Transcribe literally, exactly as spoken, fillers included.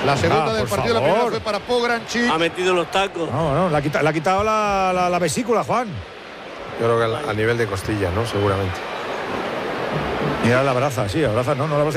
La segunda ah, del partido, favor. la primera fue para Pogranchik. Ha metido los tacos. No, no, le ha quitado, le ha quitado la, la, la vesícula, Juan. Yo creo que a nivel de costilla, ¿no? Seguramente. Mira, la abraza, sí, abraza, no, no la abraza.